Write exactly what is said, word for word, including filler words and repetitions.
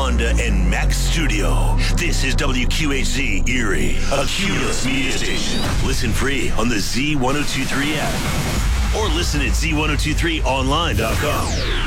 Honda and Mack Studio. This is W Q H Z Erie, a Cumulus media station. Listen free on the Z ten twenty-three app or listen at Z ten twenty-three online dot com.